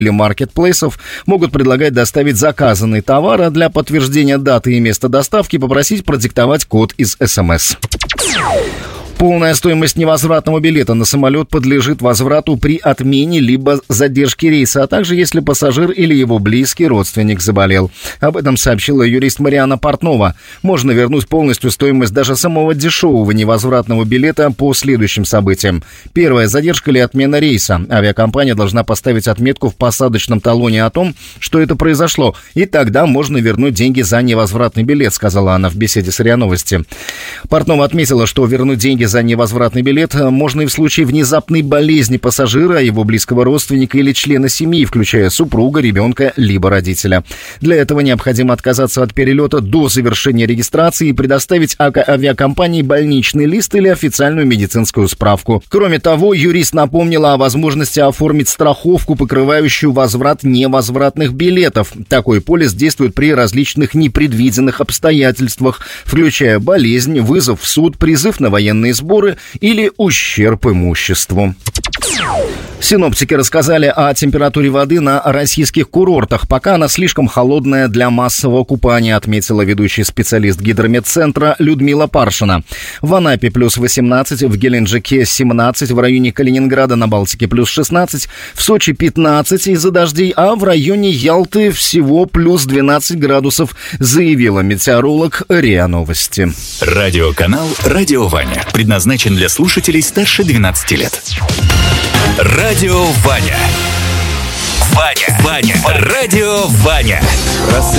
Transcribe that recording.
или маркетплейсов могут предлагать доставить заказанный товар, а для подтверждения даты и места доставки попросить продиктовать код из СМС. Полная стоимость невозвратного билета на самолет подлежит возврату при отмене либо задержке рейса, а также если пассажир или его близкий родственник заболел. Об этом сообщила юрист Марианна Портнова. Можно вернуть полностью стоимость даже самого дешевого невозвратного билета по следующим событиям. Первое. Задержка или отмена рейса. Авиакомпания должна поставить отметку в посадочном талоне о том, что это произошло, и тогда можно вернуть деньги за невозвратный билет, сказала она в беседе с РИА Новости. Портнова отметила, что вернуть деньги за невозвратный билет можно и в случае внезапной болезни пассажира, его близкого родственника или члена семьи, включая супруга, ребенка, либо родителя. Для этого необходимо отказаться от перелета до завершения регистрации и предоставить авиакомпании больничный лист или официальную медицинскую справку. Кроме того, юрист напомнила о возможности оформить страховку, покрывающую возврат невозвратных билетов. Такой полис действует при различных непредвиденных обстоятельствах, включая болезнь, вызов в суд, призыв на военные сборы или ущерб имуществу. Синоптики рассказали о температуре воды на российских курортах. Пока она слишком холодная для массового купания, отметила ведущий специалист гидрометцентра Людмила Паршина. В Анапе плюс 18, в Геленджике 17, в районе Калининграда на Балтике плюс 16, в Сочи 15 из-за дождей, а в районе Ялты всего плюс 12 градусов, заявила метеоролог РИА Новости. Радиоканал «Радио Ваня» предназначен для слушателей старше 12 лет. Радио Ваня. Радио Ваня.